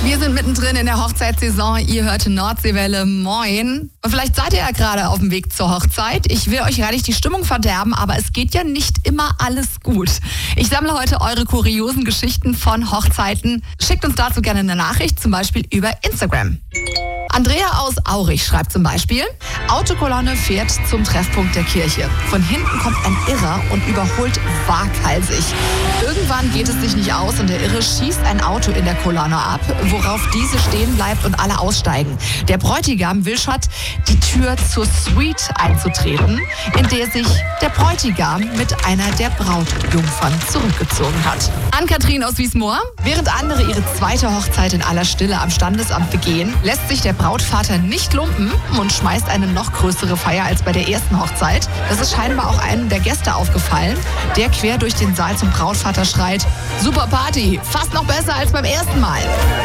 Wir sind mittendrin in der Hochzeitssaison. Ihr hört Nordseewelle. Moin. Und vielleicht seid ihr ja gerade auf dem Weg zur Hochzeit. Ich will euch gar nicht die Stimmung verderben, aber es geht ja nicht immer alles gut. Ich sammle heute eure kuriosen Geschichten von Hochzeiten. Schickt uns dazu gerne eine Nachricht, zum Beispiel über Instagram. Andrea aus Aurich schreibt zum Beispiel: Autokolonne fährt zum Treffpunkt der Kirche. Von hinten kommt ein Irrer und überholt waghalsig. Irgendwann geht es sich nicht aus und der Irre schießt ein Auto in der Kolonne ab, worauf diese stehen bleibt und alle aussteigen. Der Bräutigam will statt die Tür zur Suite einzutreten, in der sich der Bräutigam mit einer der Brautjungfern zurückgezogen hat. Ann-Kathrin aus Wiesmoor: Während andere ihre zweite Hochzeit in aller Stille am Standesamt begehen, lässt sich der Brautvater nicht lumpen und schmeißt eine noch größere Feier als bei der ersten Hochzeit. Das ist scheinbar auch einem der Gäste aufgefallen, der quer durch den Saal zum Brautvater schreit: Super Party, fast noch besser als beim ersten Mal.